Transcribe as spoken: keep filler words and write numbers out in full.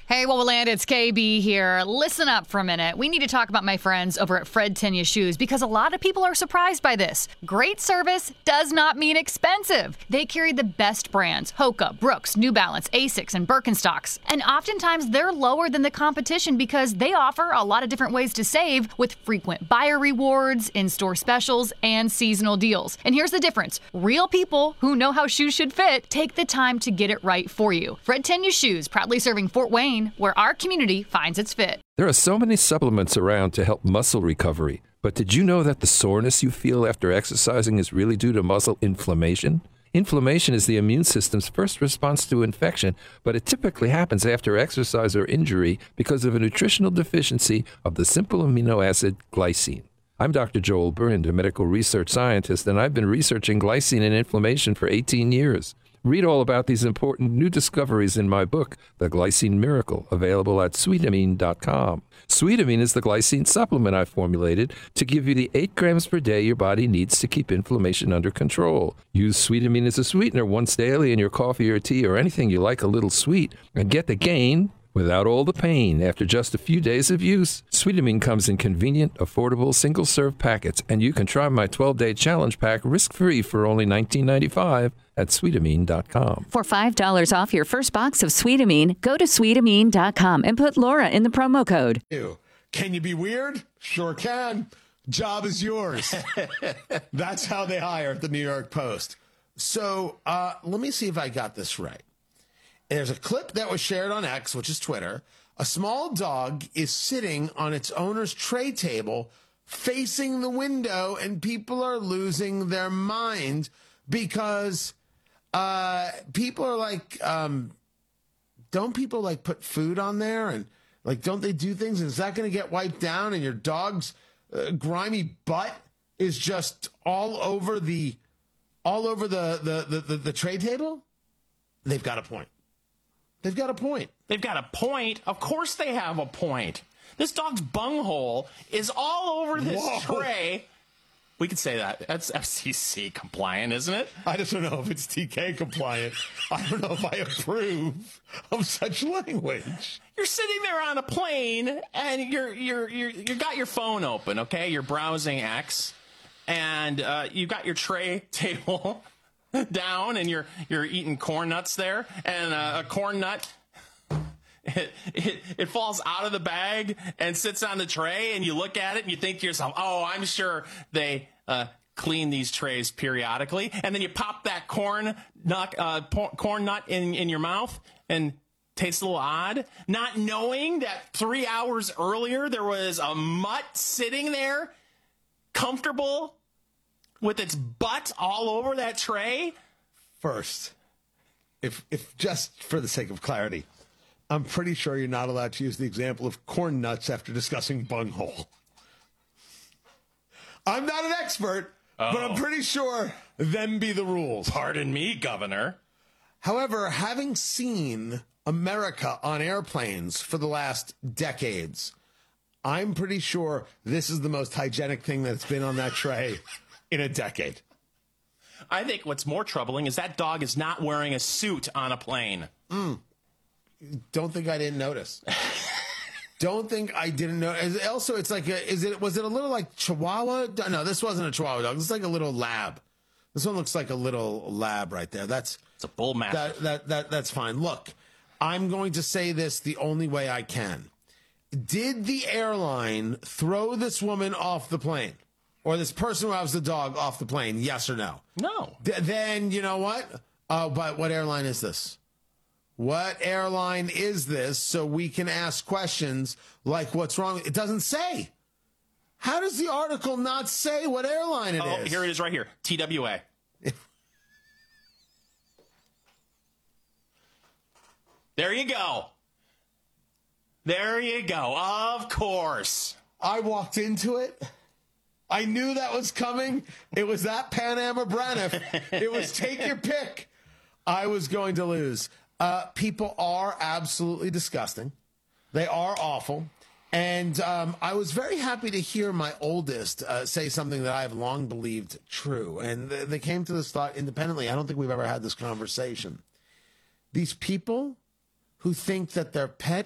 Hey, Wowoland, it's K B here. Listen up for a minute. We need to talk about my friends over at Fred Tenya Shoes because a lot of people are surprised by this. Great service does not mean expensive. They carry the best brands, Hoka, Brooks, New Balance, Asics, and Birkenstocks. And oftentimes they're lower than the competition because they offer a lot of different ways to save with frequent buyer rewards, in-store specials, and seasonal deals. And here's the difference. Real people who know how shoes should fit take the time to get it right for you. Fred Tenya Shoes, proudly serving Fort Wayne, where our community finds its fit. There are so many supplements around to help muscle recovery, but did you know that the soreness you feel after exercising is really due to muscle inflammation? Inflammation is the immune system's first response to infection, but it typically happens after exercise or injury because of a nutritional deficiency of the simple amino acid glycine. I'm Doctor Joel Brind, a medical research scientist, and I've been researching glycine and inflammation for eighteen years. Read all about these important new discoveries in my book, The Glycine Miracle, available at sweetamine dot com. Sweetamine is the glycine supplement I formulated to give you the eight grams per day your body needs to keep inflammation under control. Use Sweetamine as a sweetener once daily in your coffee or tea or anything you like a little sweet, and get the gain without all the pain after just a few days of use. Sweetamine comes in convenient, affordable, single-serve packets, and you can try my twelve-day challenge pack risk-free for only nineteen ninety-five at sweetamine dot com. For five dollars off your first box of Sweetamine, go to sweetamine dot com and put Laura in the promo code. Can you be weird? Sure can. Job is yours. That's how they hire at the New York Post. So uh, let me see if I got this right. There's a clip that was shared on X, which is Twitter. A small dog is sitting on its owner's tray table facing the window, and people are losing their mind because uh, people are like, um, don't people like put food on there? And like, don't they do things? And is that going to get wiped down? And your dog's uh, grimy butt is just all over the, all over the, the, the, the, the tray table? They've got a point. They've got a point. They've got a point. Of course they have a point. This dog's bunghole is all over this Whoa. tray. We could say that. That's F C C compliant, isn't it? I just don't know if it's T K compliant. I don't know if I approve of such language. You're sitting there on a plane and you're you're you're you got your phone open, okay? You're browsing X, and uh, you've got your tray table down, and you're you're eating corn nuts there, and uh, a corn nut it, it it falls out of the bag and sits on the tray, and you look at it and you think to yourself, oh, I'm sure they uh, clean these trays periodically, and then you pop that corn nut uh, corn nut in in your mouth and tastes a little odd, not knowing that three hours earlier there was a mutt sitting there, comfortable, with its butt all over that tray? First, if if just for the sake of clarity, I'm pretty sure you're not allowed to use the example of corn nuts after discussing bunghole. I'm not an expert, oh. but I'm pretty sure them be the rules. Pardon me, Governor. However, having seen America on airplanes for the last decades, I'm pretty sure this is the most hygienic thing that's been on that tray in a decade. I think what's more troubling is that dog is not wearing a suit on a plane. Mm. Don't think I didn't notice. Don't think I didn't know. Also, it's like, a, is it was it a little like Chihuahua? No, this wasn't a Chihuahua dog. This is like a little lab. This one looks like a little lab right there. That's it's a bull mastiff. That, that that that's fine. Look, I'm going to say this the only way I can. Did the airline throw this woman off the plane? Or this person who has the dog off the plane, yes or no? No. D- then, you know what? Oh, but what airline is this? What airline is this? So we can ask questions like, what's wrong? It doesn't say. How does the article not say what airline it oh, is? Here it is right here. T W A. There you go. There you go. Of course. I walked into it. I knew that was coming. It was that Pan Am or Braniff. It was take your pick. I was going to lose. Uh, people are absolutely disgusting. They are awful. And um, I was very happy to hear my oldest uh, say something that I have long believed true. And th- they came to this thought independently. I don't think we've ever had this conversation. These people who think that their pet